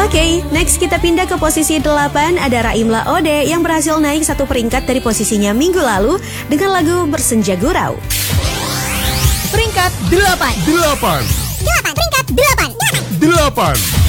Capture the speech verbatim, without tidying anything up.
Oke, next kita pindah ke posisi delapan. Ada Raimla Ode yang berhasil naik satu peringkat dari posisinya minggu lalu dengan lagu Bersenja Gurau. Peringkat delapan. Delapan. Delapan. Peringkat delapan. Delapan.